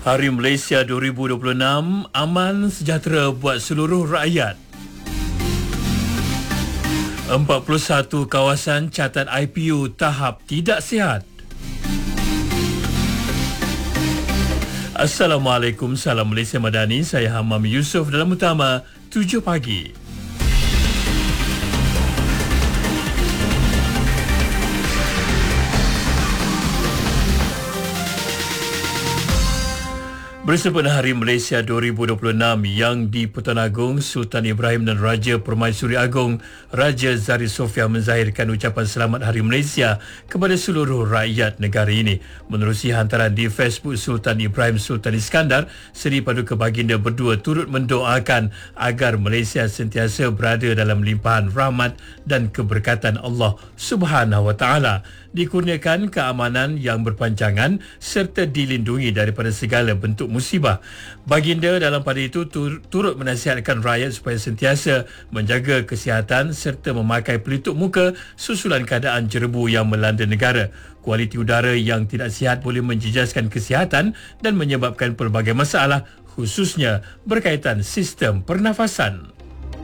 Hari Malaysia 2026 aman sejahtera buat seluruh rakyat. 41 kawasan catat IPU tahap tidak sihat. Assalamualaikum, salam Malaysia Madani. Saya Hamam Yusof dalam utama 7 pagi. Bersempena Hari Malaysia 2026 yang di Pertuan Agong, Sultan Ibrahim dan Raja Permaisuri Agong Raja Zari Sofia menzahirkan ucapan selamat Hari Malaysia kepada seluruh rakyat negara ini. Menerusi hantaran di Facebook Sultan Ibrahim Sultan Iskandar, Seri Paduka Baginda berdua turut mendoakan agar Malaysia sentiasa berada dalam limpahan rahmat dan keberkatan Allah Subhanahu Wa Taala, dikurniakan keamanan yang berpanjangan serta dilindungi daripada segala bentuk musibah. Baginda dalam pada itu turut menasihatkan rakyat supaya sentiasa menjaga kesihatan serta memakai pelitup muka susulan keadaan jerebu yang melanda negara. Kualiti udara yang tidak sihat boleh menjejaskan kesihatan dan menyebabkan pelbagai masalah, khususnya berkaitan sistem pernafasan.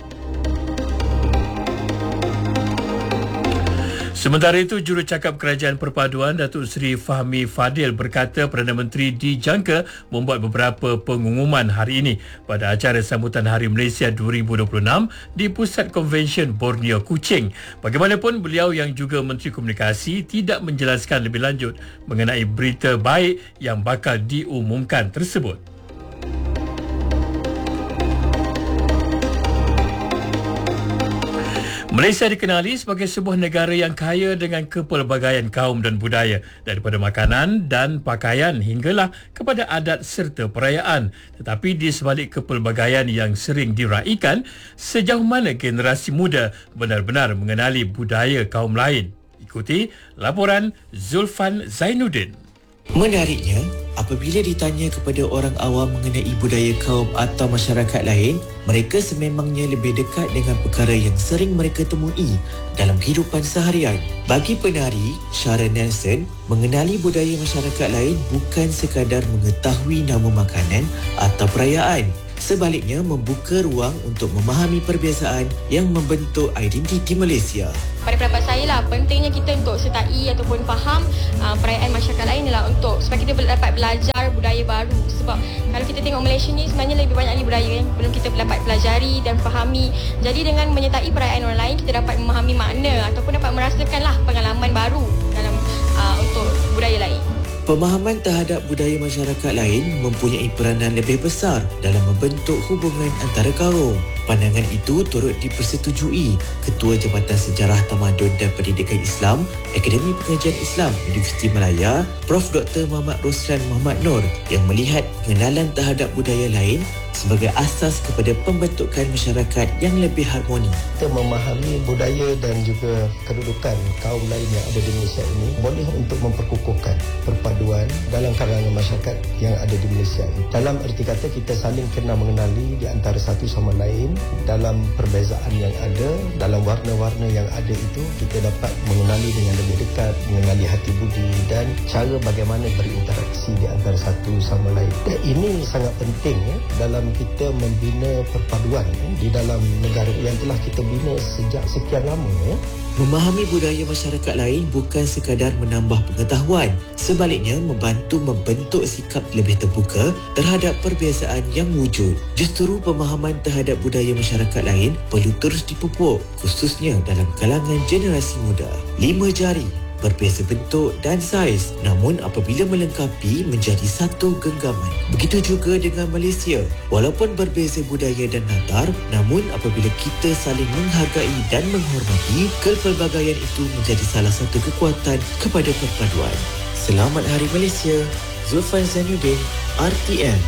Sementara itu, Jurucakap Kerajaan Perpaduan Datuk Seri Fahmi Fadil berkata Perdana Menteri dijangka membuat beberapa pengumuman hari ini pada acara sambutan Hari Malaysia 2026 di Pusat Konvensyen Borneo, Kuching. Bagaimanapun, beliau yang juga Menteri Komunikasi tidak menjelaskan lebih lanjut mengenai berita baik yang bakal diumumkan tersebut. Malaysia dikenali sebagai sebuah negara yang kaya dengan kepelbagaian kaum dan budaya, daripada makanan dan pakaian hinggalah kepada adat serta perayaan. Tetapi di sebalik kepelbagaian yang sering diraikan, sejauh mana generasi muda benar-benar mengenali budaya kaum lain? Ikuti laporan Zulfan Zainuddin. Menariknya, apabila ditanya kepada orang awam mengenai budaya kaum atau masyarakat lain, mereka sememangnya lebih dekat dengan perkara yang sering mereka temui dalam kehidupan seharian. Bagi penari, Shara Nelson, mengenali budaya masyarakat lain bukan sekadar mengetahui nama makanan atau perayaan. Sebaliknya, membuka ruang untuk memahami perbezaan yang membentuk identiti Malaysia. Pada pendapat saya lah, pentingnya kita untuk sertai ataupun faham perayaan masyarakat lain adalah untuk supaya kita dapat belajar budaya baru. Sebab kalau kita tengok Malaysia ni sebenarnya lebih banyak lagi budaya yang belum kita dapat pelajari dan fahami. Jadi dengan menyertai perayaan orang lain, kita dapat memahami makna ataupun dapat merasakanlah pengalaman baru dalam untuk budaya lain. Pemahaman terhadap budaya masyarakat lain mempunyai peranan lebih besar dalam membentuk hubungan antara kaum. Pandangan itu turut dipersetujui Ketua Jabatan Sejarah Tamadun dan Pendidikan Islam Akademi Pengajian Islam Universiti Malaya, Prof. Dr. Muhammad Roslan Muhammad Nur, yang melihat pengenalan terhadap budaya lain sebagai asas kepada pembentukan masyarakat yang lebih harmoni. Kita memahami budaya dan juga kedudukan kaum lain yang ada di Malaysia ini boleh untuk memperkukuhkan perpaduan dalam kalangan masyarakat yang ada di Malaysia ini. Dalam erti kata, kita saling kenal mengenali di antara satu sama lain. Dalam perbezaan yang ada, dalam warna-warna yang ada itu, kita dapat mengenali dengan lebih dekat, mengenali hati budi dan cara bagaimana berinteraksi di antara satu sama lain. Dan ini sangat penting dalam kita membina perpaduan di dalam negara yang telah kita bina sejak sekian lama. Memahami budaya masyarakat lain bukan sekadar menambah pengetahuan, sebaliknya membantu membentuk sikap lebih terbuka terhadap perbezaan yang wujud. Justru pemahaman terhadap budaya masyarakat lain perlu terus dipupuk, khususnya dalam kalangan generasi muda. 5 jari berbeza bentuk dan saiz, namun apabila melengkapi menjadi satu genggaman. Begitu juga dengan Malaysia. Walaupun berbeza budaya dan latar, namun apabila kita saling menghargai dan menghormati, kepelbagaian itu menjadi salah satu kekuatan kepada perpaduan. Selamat Hari Malaysia. Zulfan Zainuddin, RTM.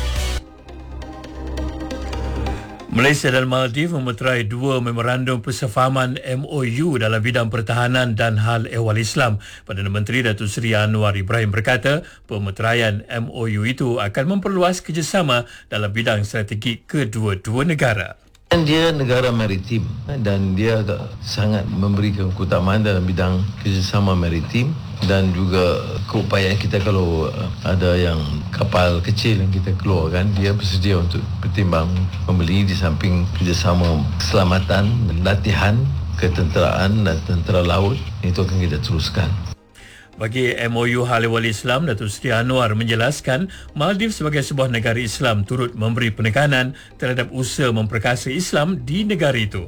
Malaysia dan Maldives memeterai 2 memorandum persefahaman MOU dalam bidang pertahanan dan hal ehwal Islam. Perdana Menteri Datuk Seri Anwar Ibrahim berkata, pemeteraian MOU itu akan memperluas kerjasama dalam bidang strategi kedua-dua negara. Dia negara maritim dan dia sangat memberikan keutamaan dalam bidang kerjasama maritim. dan juga keupayaan kita kalau ada yang kapal kecil yang kita keluarkan, dia bersedia untuk bertimbang membeli di samping kerjasama keselamatan, latihan, ketenteraan dan tentera laut. Itu akan kita teruskan. Bagi MOU Hal Ehwal Islam, Datuk Seri Anwar menjelaskan Maldives sebagai sebuah negara Islam turut memberi penekanan terhadap usaha memperkasa Islam di negara itu.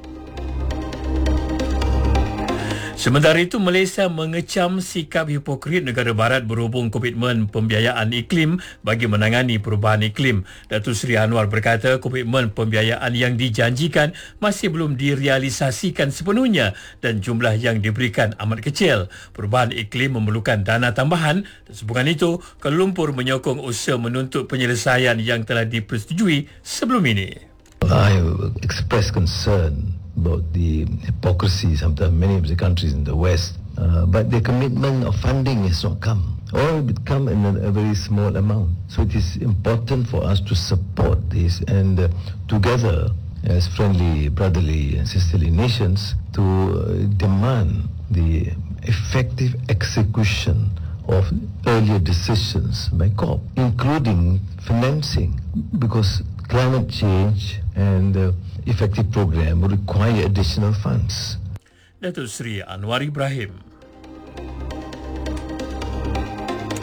Sementara itu, Malaysia mengecam sikap hipokrit negara barat berhubung komitmen pembiayaan iklim bagi menangani perubahan iklim. Datuk Seri Anwar berkata komitmen pembiayaan yang dijanjikan masih belum direalisasikan sepenuhnya dan jumlah yang diberikan amat kecil. Perubahan iklim memerlukan dana tambahan. Sehubungan itu, Kuala Lumpur menyokong usaha menuntut penyelesaian yang telah dipersetujui sebelum ini. I express concern about the hypocrisy sometimes many of the countries in the West, but the commitment of funding has not come, or it come in a very small amount. So it is important for us to support this and together as friendly, brotherly and sisterly nations to demand the effective execution of earlier decisions by COP, including financing, because climate change and effective program will require additional funds. Datuk Seri Anwar Ibrahim.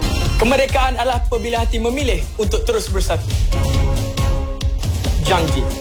Kemerdekaan adalah apabila hati memilih untuk terus bersatu. Jangkit.